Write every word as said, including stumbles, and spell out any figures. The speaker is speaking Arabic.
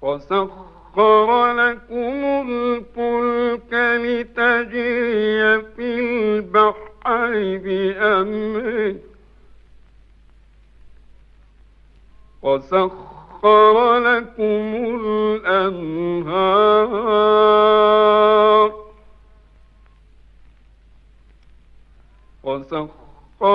وسخر لكم الفلك لتجري في البحر بأمره وسخر لكم الأنهار وسخر